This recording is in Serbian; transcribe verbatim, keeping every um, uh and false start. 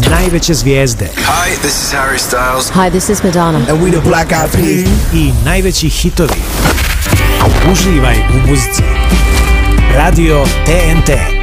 Najveće zvijezde. Hi, this is Harry Styles. Hi, this is Madonna. And we the Black Eyed Peas. I najveći hitovi. Uživaj u muzici. Radio T N T.